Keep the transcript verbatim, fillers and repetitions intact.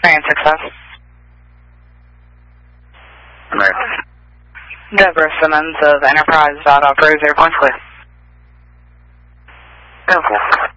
Nine success. American. Deborah Simmons of Enterprise dot operator zero points clear. Okay.